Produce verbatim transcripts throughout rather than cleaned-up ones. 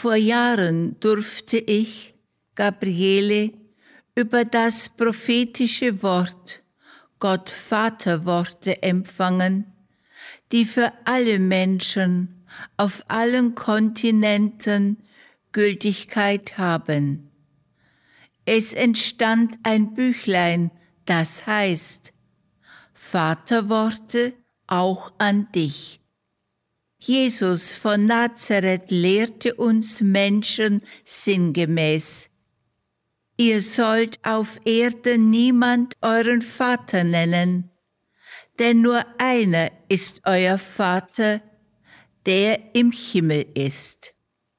Vor Jahren durfte ich, Gabriele, über das prophetische Wort Gott-Vater-Worte empfangen, die für alle Menschen auf allen Kontinenten Gültigkeit haben. Es entstand ein Büchlein, das heißt Vaterworte auch an dich. Jesus von Nazareth lehrte uns Menschen sinngemäß: Ihr sollt auf Erden niemand euren Vater nennen, denn nur einer ist euer Vater, der im Himmel ist.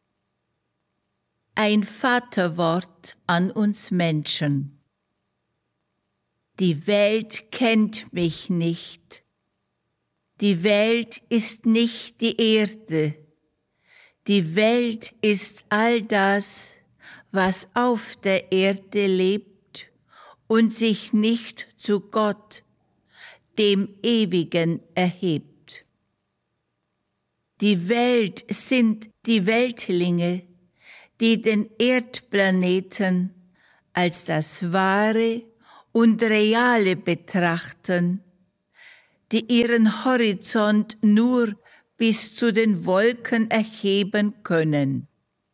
Ein Vaterwort an uns Menschen. Die Welt kennt mich nicht. Die Welt ist nicht die Erde. Die Welt ist all das, was auf der Erde lebt und sich nicht zu Gott, dem Ewigen, erhebt. Die Welt sind die Weltlinge, die den Erdplaneten als das Wahre und Reale betrachten, die ihren Horizont nur bis zu den Wolken erheben können.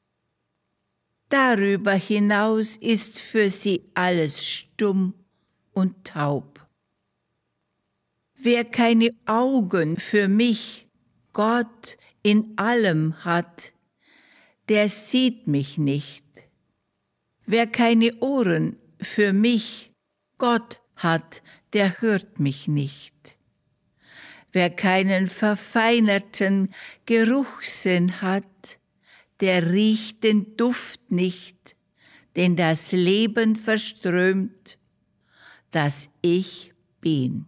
Darüber hinaus ist für sie alles stumm und taub. Wer keine Augen für mich, Gott, in allem hat, der sieht mich nicht. Wer keine Ohren für mich, Gott, hat, der hört mich nicht. Wer keinen verfeinerten Geruchssinn hat, der riecht den Duft nicht, den das Leben verströmt, das ich bin.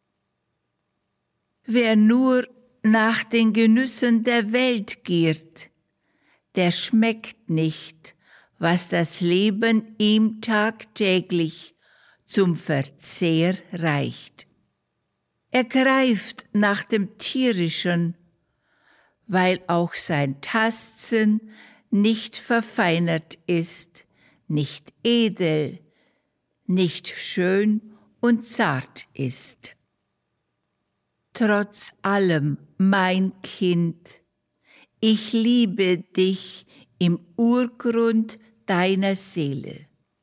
Wer nur nach den Genüssen der Welt giert, der schmeckt nicht, was das Leben ihm tagtäglich zum Verzehr reicht. Er greift nach dem Tierischen, weil auch sein Tastsinn nicht verfeinert ist, nicht edel, nicht schön und zart ist. Trotz allem, mein Kind, ich liebe dich im Urgrund deiner Seele.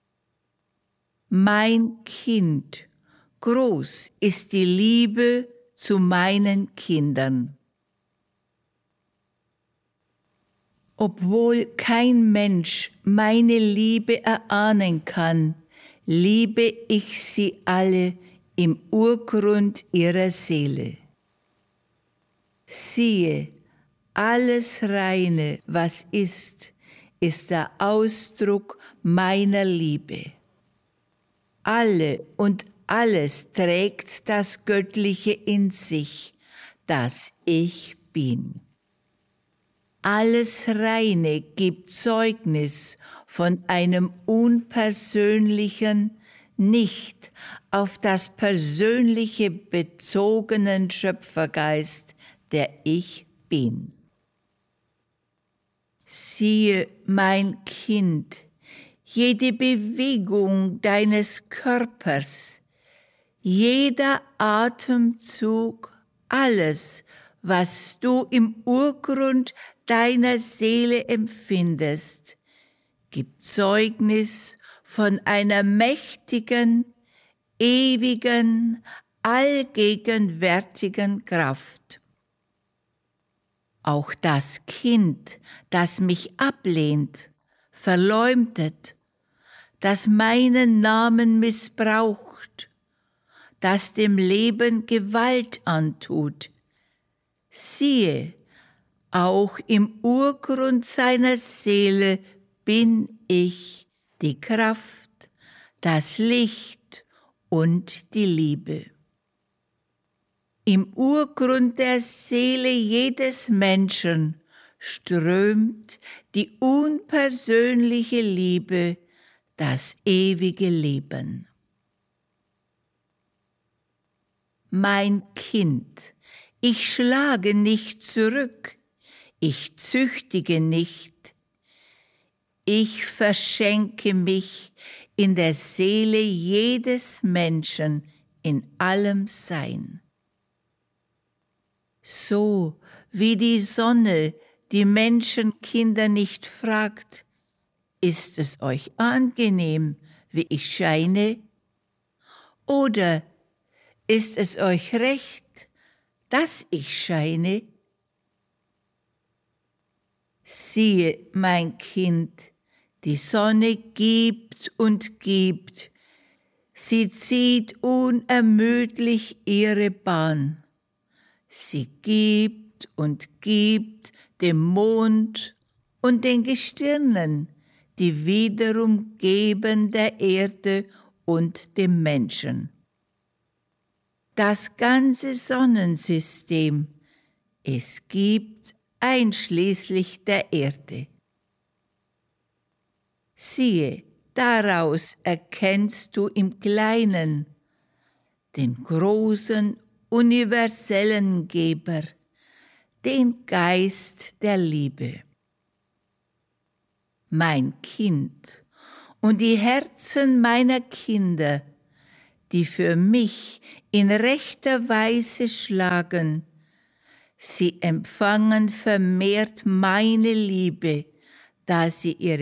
Mein Kind, groß ist die Liebe zu meinen Kindern. Obwohl kein Mensch meine Liebe erahnen kann, liebe ich sie alle im Urgrund ihrer Seele. Siehe, alles Reine, was ist, ist der Ausdruck meiner Liebe. Alle und alles trägt das Göttliche in sich, das ich bin. Alles Reine gibt Zeugnis von einem unpersönlichen, nicht auf das Persönliche bezogenen Schöpfergeist, der ich bin. Siehe, mein Kind, jede Bewegung deines Körpers, jeder Atemzug, alles, was du im Urgrund deiner Seele empfindest, gibt Zeugnis von einer mächtigen, ewigen, allgegenwärtigen Kraft. Auch das Kind, das mich ablehnt, verleumdet, das meinen Namen missbraucht, das dem Leben Gewalt antut, siehe, auch im Urgrund seiner Seele bin ich die Kraft, das Licht und die Liebe. Im Urgrund der Seele jedes Menschen strömt die unpersönliche Liebe, das ewige Leben. Mein Kind, ich schlage nicht zurück, ich züchtige nicht, Ich verschenke mich in der Seele jedes Menschen in allem Sein. So wie die Sonne die Menschenkinder nicht fragt, ist es euch angenehm, wie ich scheine? Oder ist es euch recht, dass ich scheine? Siehe, mein Kind, die Sonne gibt und gibt, sie zieht unermüdlich ihre Bahn. Sie gibt und gibt dem Mond und den Gestirnen, die wiederum geben der Erde und dem Menschen. Das ganze Sonnensystem, es gibt einschließlich der Erde. Siehe, daraus erkennst du im Kleinen den großen, universellen Geber, den Geist der Liebe. Mein Kind und die Herzen meiner Kinder, die für mich in rechter Weise schlagen, sie empfangen vermehrt meine Liebe, da sie ihre